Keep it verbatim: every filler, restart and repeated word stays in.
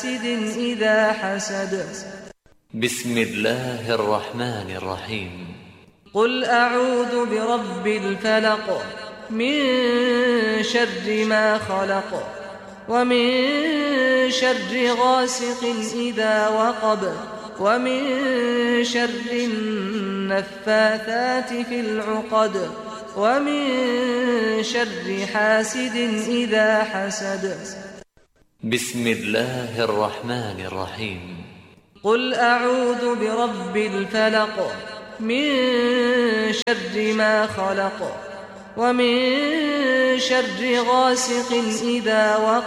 حاسد إذا حسد. بسم الله الرحمن الرحيم. قل أعوذ برب الفلق من شر ما خلق ومن شر غاسق إذا وقب ومن شر النفاثات في العقد ومن شر حاسد إذا حسد. بسم الله الرحمن الرحيم. قل أعوذ برب الفلق من شر ما خلق ومن شر غاسق إذا وقب